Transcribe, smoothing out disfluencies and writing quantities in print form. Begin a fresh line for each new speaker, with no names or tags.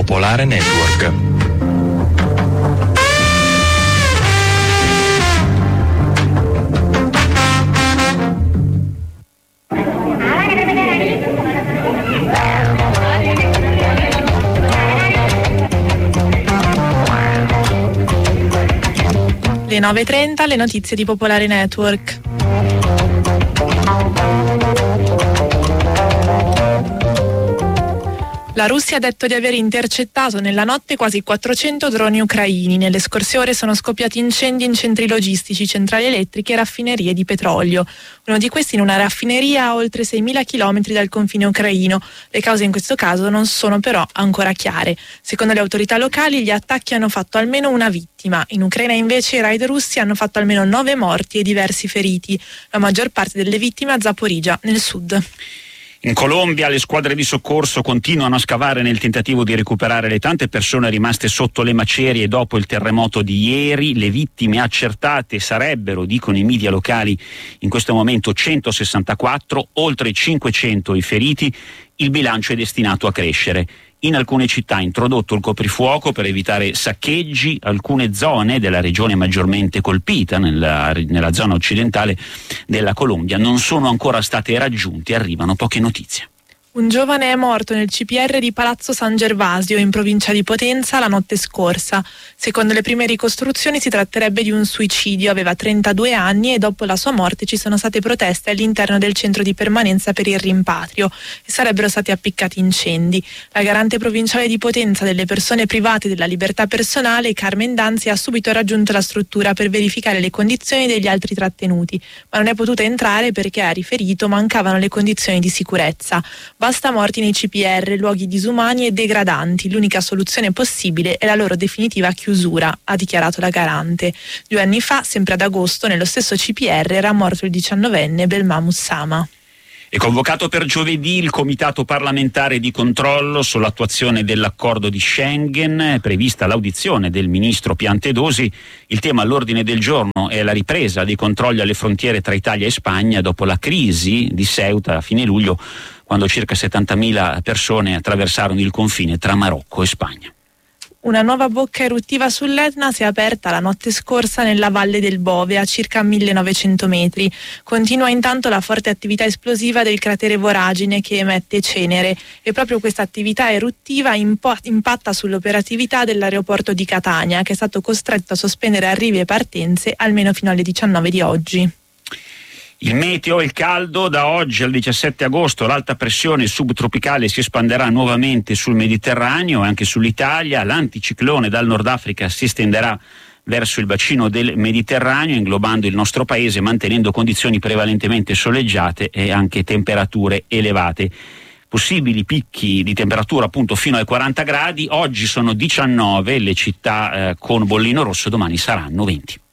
Popolare Network.
Le 9:30, le notizie di Popolare Network. La Russia ha detto di aver intercettato nella notte quasi 400 droni ucraini. Nelle scorse ore sono scoppiati incendi in centri logistici, centrali elettriche e raffinerie di petrolio. Uno di questi in una raffineria a oltre 6.000 chilometri dal confine ucraino. Le cause in questo caso non sono però ancora chiare. Secondo le autorità locali gli attacchi hanno fatto almeno una vittima. In Ucraina invece i raid russi hanno fatto almeno 9 morti e diversi feriti. La maggior parte delle vittime a Zaporizhzhia, nel sud.
In Colombia le squadre di soccorso continuano a scavare nel tentativo di recuperare le tante persone rimaste sotto le macerie dopo il terremoto di ieri. Le vittime accertate sarebbero, dicono i media locali, in questo momento 164, oltre 500 i feriti. Il bilancio è destinato a crescere. In alcune città ha introdotto il coprifuoco per evitare saccheggi. Alcune zone della regione maggiormente colpita, nella zona occidentale della Colombia, non sono ancora state raggiunte. Arrivano poche notizie.
Un giovane è morto nel CPR di Palazzo San Gervasio, in provincia di Potenza, la notte scorsa. Secondo le prime ricostruzioni si tratterebbe di un suicidio. Aveva 32 anni e dopo la sua morte ci sono state proteste all'interno del centro di permanenza per il rimpatrio e sarebbero stati appiccati incendi. La garante provinciale di Potenza delle persone private della libertà personale, Carmen Danzi, ha subito raggiunto la struttura per verificare le condizioni degli altri trattenuti, ma non è potuta entrare perché, ha riferito, mancavano le condizioni di sicurezza. Basta morti nei CPR, luoghi disumani e degradanti. L'unica soluzione possibile è la loro definitiva chiusura, ha dichiarato la garante. 2 anni fa, sempre ad agosto, nello stesso CPR era morto il 19enne Belmam Ussama.
È convocato per giovedì il Comitato parlamentare di controllo sull'attuazione dell'accordo di Schengen. È prevista l'audizione del ministro Piantedosi. Il tema all'ordine del giorno è la ripresa dei controlli alle frontiere tra Italia e Spagna dopo la crisi di Ceuta a fine luglio, quando circa 70.000 persone attraversarono il confine tra Marocco e Spagna.
Una nuova bocca eruttiva sull'Etna si è aperta la notte scorsa nella Valle del Bove, a circa 1900 metri. Continua intanto la forte attività esplosiva del cratere Voragine, che emette cenere, e proprio questa attività eruttiva impatta sull'operatività dell'aeroporto di Catania, che è stato costretto a sospendere arrivi e partenze almeno fino alle 19 di oggi.
Il meteo e il caldo: da oggi al 17 agosto l'alta pressione subtropicale si espanderà nuovamente sul Mediterraneo e anche sull'Italia. L'anticiclone dal Nord Africa si estenderà verso il bacino del Mediterraneo, inglobando il nostro paese, mantenendo condizioni prevalentemente soleggiate e anche temperature elevate. Possibili picchi di temperatura appunto fino ai 40 gradi. Oggi sono 19 le città con bollino rosso, domani saranno 20.